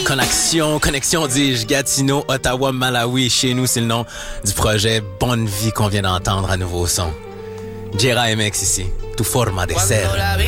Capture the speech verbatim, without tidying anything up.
connexion, connexion, dis-je, Gatineau, Ottawa, Malawi. Chez nous, c'est le nom du projet Bonne Vie qu'on vient d'entendre à nouveau son. Jera M X ici. Tu forma de ser.